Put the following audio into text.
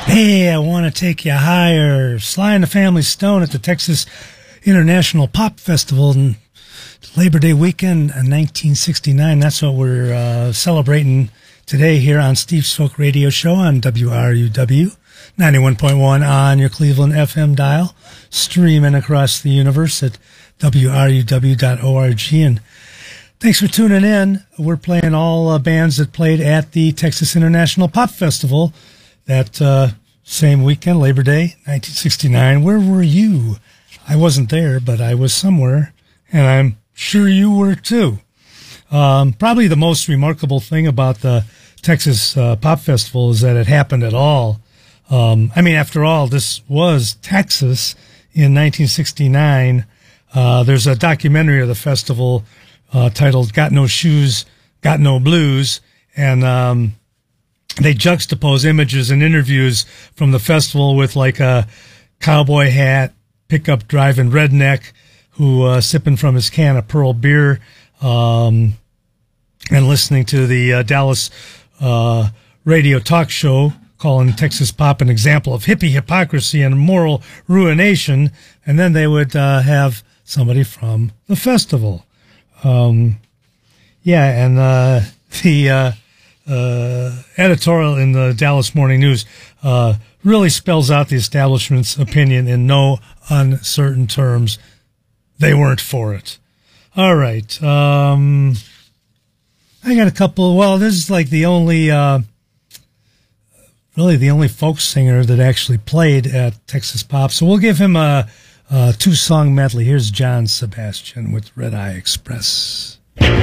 Hey, I want to take you higher. Sly and the Family Stone at the Texas International Pop Festival in Labor Day weekend in 1969. That's what we're celebrating today here on Steve's Folk Radio Show on WRUW 91.1 on your Cleveland FM dial, streaming across the universe at WRUW.org. And thanks for tuning in. We're playing all bands that played at the Texas International Pop Festival that same weekend, Labor Day, 1969. Where were you? I wasn't there, but I was somewhere, and I'm sure you were too. Probably the most remarkable thing about the Texas Pop Festival is that it happened at all. After all, this was Texas in 1969. There's a documentary of the festival titled Got No Shoes, Got No Blues, and they juxtapose images and interviews from the festival with like a cowboy hat, pickup driving redneck who sipping from his can of Pearl beer and listening to the Dallas radio talk show calling Texas pop an example of hippie hypocrisy and moral ruination. And then they would have somebody from the festival. The editorial in the Dallas Morning News really spells out the establishment's opinion in no uncertain terms. They weren't for it. All right. I got a couple. Well, this is like the only, really the only folk singer that actually played at Texas Pop. So we'll give him a 2-song medley. Here's John Sebastian with Red Eye Express.